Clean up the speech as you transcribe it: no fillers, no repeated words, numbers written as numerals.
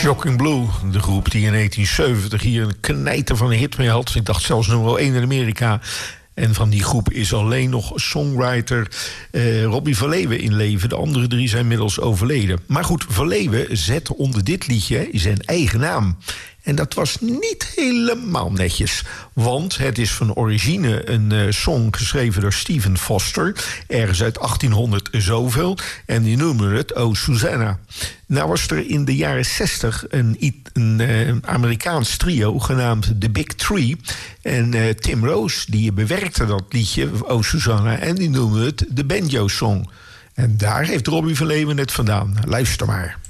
Shocking Blue, de groep die in 1970 hier een knijter van een hit mee had. Ik dacht zelfs nummer 1 in Amerika. En van die groep is alleen nog songwriter Robbie van Leeuwen in leven. De andere 3 zijn inmiddels overleden. Maar goed, Van Leeuwen zette onder dit liedje zijn eigen naam. En dat was niet helemaal netjes. Want het is van origine een song geschreven door Stephen Foster. Ergens uit 1800 zoveel. En die noemen het Oh Susanna. Nou was er in de jaren 60 een Amerikaans trio genaamd The Big Three. En Tim Rose die bewerkte dat liedje Oh Susanna. En die noemen het de Banjo Song. En daar heeft Robbie van Leeuwen het vandaan. Luister maar.